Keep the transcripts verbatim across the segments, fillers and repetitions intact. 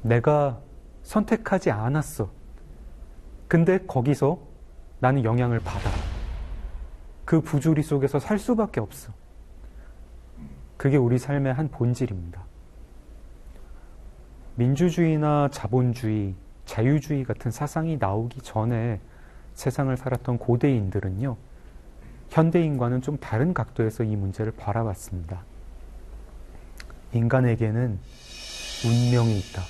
내가 선택하지 않았어. 근데 거기서 나는 영향을 받아. 그 부조리 속에서 살 수밖에 없어. 그게 우리 삶의 한 본질입니다. 민주주의나 자본주의, 자유주의 같은 사상이 나오기 전에 세상을 살았던 고대인들은요, 현대인과는 좀 다른 각도에서 이 문제를 바라봤습니다. 인간에게는 운명이 있다.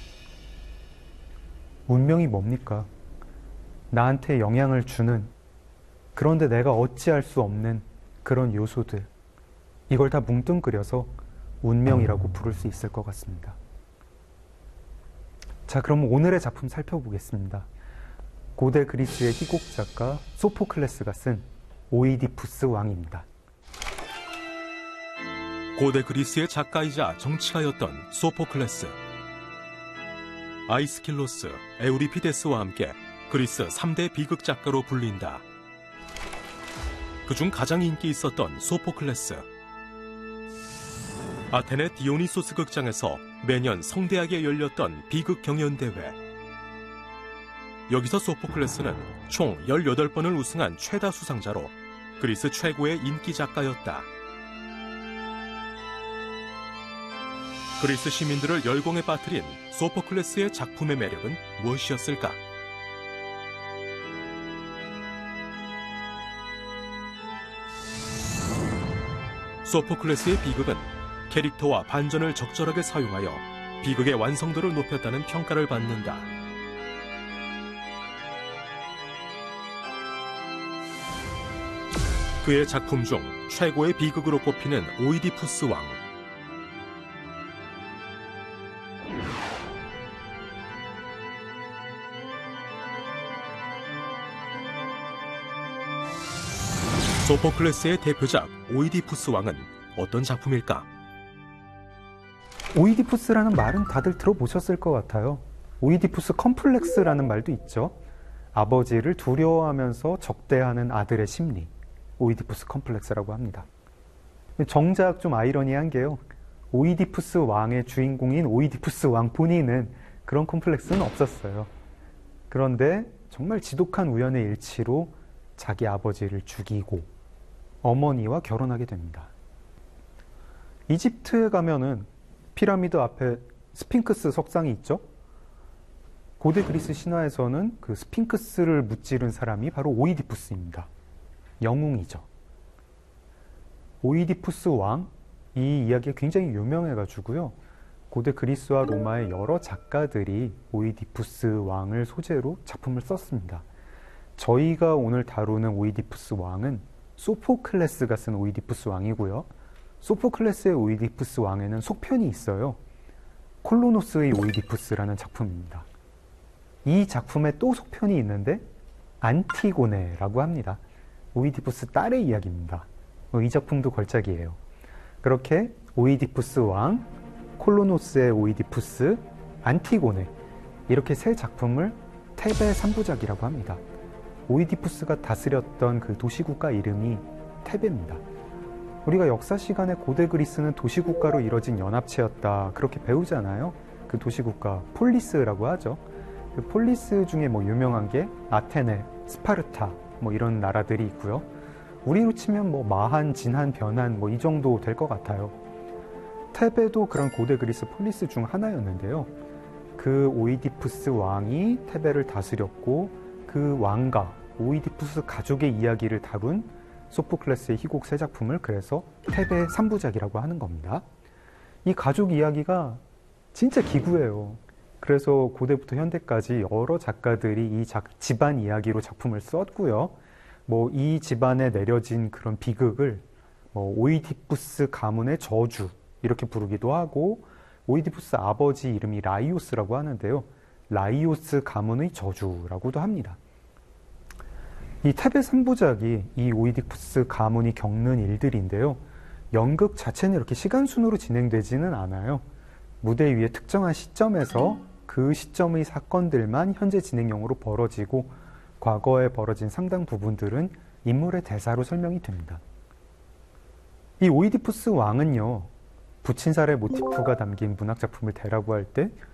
운명이 뭡니까? 나한테 영향을 주는, 그런데 내가 어찌할 수 없는 그런 요소들, 이걸 다 뭉뚱그려서 운명이라고 부를 수 있을 것 같습니다. 자, 그럼 오늘의 작품 살펴보겠습니다. 고대 그리스의 희곡 작가 소포클레스가 쓴 오이디푸스 왕입니다. 고대 그리스의 작가이자 정치가였던 소포클레스. 아이스킬로스, 에우리피데스와 함께 그리스 삼 대 비극 작가로 불린다. 그중 가장 인기 있었던 소포클레스. 아테네 디오니소스 극장에서 매년 성대하게 열렸던 비극 경연대회. 여기서 소포클레스는 총 열여덟 번을 우승한 최다 수상자로 그리스 최고의 인기 작가였다. 그리스 시민들을 열공에 빠뜨린 소포클레스의 작품의 매력은 무엇이었을까? 소포클레스의 비극은 캐릭터와 반전을 적절하게 사용하여 비극의 완성도를 높였다는 평가를 받는다. 그의 작품 중 최고의 비극으로 꼽히는 오이디푸스 왕. 소포클레스의 대표작 오이디푸스 왕은 어떤 작품일까? 오이디푸스라는 말은 다들 들어보셨을 것 같아요. 오이디푸스 컴플렉스라는 말도 있죠. 아버지를 두려워하면서 적대하는 아들의 심리, 오이디푸스 컴플렉스라고 합니다. 정작 좀 아이러니한 게요, 오이디푸스 왕의 주인공인 오이디푸스 왕 본인은 그런 컴플렉스는 없었어요. 그런데 정말 지독한 우연의 일치로 자기 아버지를 죽이고 어머니와 결혼하게 됩니다. 이집트에 가면은 피라미드 앞에 스핑크스 석상이 있죠. 고대 그리스 신화에서는 그 스핑크스를 무찌른 사람이 바로 오이디푸스입니다. 영웅이죠. 오이디푸스 왕, 이 이야기가 굉장히 유명해가지고요, 고대 그리스와 로마의 여러 작가들이 오이디푸스 왕을 소재로 작품을 썼습니다. 저희가 오늘 다루는 오이디푸스 왕은 소포클레스가 쓴 오이디푸스 왕이고요. 소포클레스의 오이디푸스 왕에는 속편이 있어요. 콜로노스의 오이디푸스라는 작품입니다. 이 작품에 또 속편이 있는데 안티고네라고 합니다. 오이디푸스 딸의 이야기입니다. 이 작품도 걸작이에요. 그렇게 오이디푸스 왕, 콜로노스의 오이디푸스, 안티고네, 이렇게 세 작품을 테베 삼부작이라고 합니다. 오이디푸스가 다스렸던 그 도시국가 이름이 테베입니다. 우리가 역사 시간에 고대 그리스는 도시국가로 이뤄진 연합체였다, 그렇게 배우잖아요. 그 도시국가 폴리스라고 하죠. 그 폴리스 중에 뭐 유명한 게 아테네, 스파르타 뭐 이런 나라들이 있고요. 우리로 치면 뭐 마한, 진한, 변한 뭐 이 정도 될 것 같아요. 테베도 그런 고대 그리스 폴리스 중 하나였는데요. 그 오이디푸스 왕이 테베를 다스렸고 그 왕가 오이디푸스 가족의 이야기를 다룬 소포클레스의 희곡 세 작품을 그래서 테베 삼부작이라고 하는 겁니다. 이 가족 이야기가 진짜 기구해요. 그래서 고대부터 현대까지 여러 작가들이 이 작, 집안 이야기로 작품을 썼고요. 뭐 이 집안에 내려진 그런 비극을 뭐 오이디푸스 가문의 저주 이렇게 부르기도 하고, 오이디푸스 아버지 이름이 라이오스라고 하는데요, 라이오스 가문의 저주라고도 합니다. 이 테베 삼부작이 이 오이디푸스 가문이 겪는 일들인데요, 연극 자체는 이렇게 시간순으로 진행되지는 않아요. 무대 위에 특정한 시점에서 그 시점의 사건들만 현재 진행형으로 벌어지고, 과거에 벌어진 상당 부분들은 인물의 대사로 설명이 됩니다. 이 오이디푸스 왕은요, 부친살의 모티프가 담긴 문학작품을 대라고 할 때